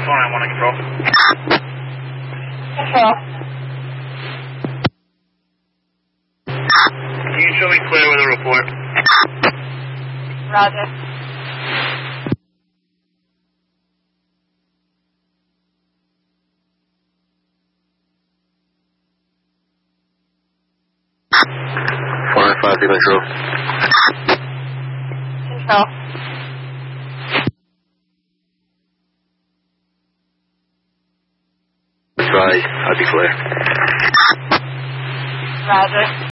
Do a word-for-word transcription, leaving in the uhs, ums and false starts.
four nine one on control. Control. Can you show me clear with a report? Roger. four nine five, the control. Control. Advise, I'll be clear. Roger.